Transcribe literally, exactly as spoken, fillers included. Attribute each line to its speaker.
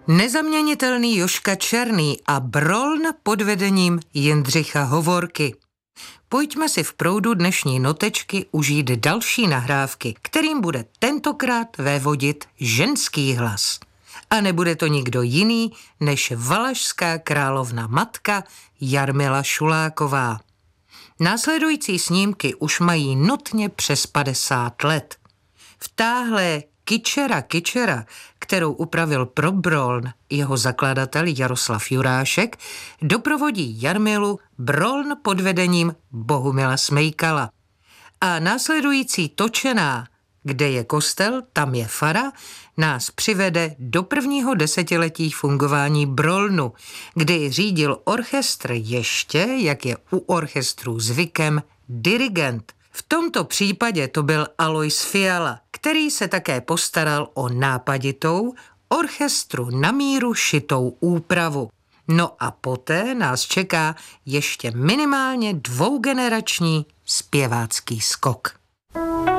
Speaker 1: Nezaměnitelný Jožka Černý a Broln pod vedením Jindřicha Hovorky. Pojďme si v proudu dnešní notečky užít další nahrávky, kterým bude tentokrát vévodit ženský hlas. A nebude to nikdo jiný než valašská královna matka Jarmila Šuláková. Následující snímky už mají notně přes padesát let. Vtáhlé Kyčera Kyčera, kterou upravil pro Broln jeho zakladatel Jaroslav Jurášek, doprovodí Jarmilu Broln pod vedením Bohumila Smejkala. A následující točená Kde je kostel, tam je fara, nás přivede do prvního desetiletí fungování Brolnu, kdy řídil orchestr ještě, jak je u orchestrů zvykem, dirigent. V tomto případě to byl Alois Fiala, který se také postaral o nápaditou, orchestru na míru šitou úpravu. No a poté nás čeká ještě minimálně dvougenerační zpěvácký skok.